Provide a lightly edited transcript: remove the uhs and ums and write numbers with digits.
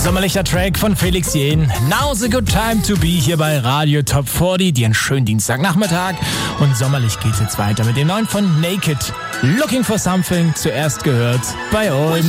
Sommerlicher Track von Felix Jähn. Now's a good time to be hier bei Radio Top 40. Dir einen schönen Dienstagnachmittag. Und sommerlich geht's jetzt weiter mit dem neuen von Naked. Looking for Something. Zuerst gehört bei uns.